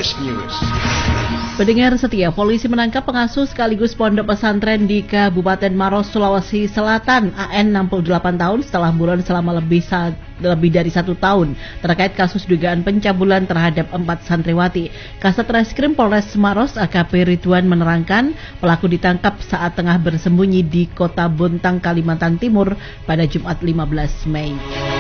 Fresh News. Pendengar setia, polisi menangkap pengasuh sekaligus pondok pesantren di Kabupaten Maros, Sulawesi Selatan, AN 68 tahun setelah buron selama lebih dari 1 tahun terkait kasus dugaan pencabulan terhadap 4 santriwati. Kasat Reskrim Polres Maros AKP Ridwan menerangkan pelaku ditangkap saat tengah bersembunyi di Kota Bontang, Kalimantan Timur pada Jumat 15 Mei.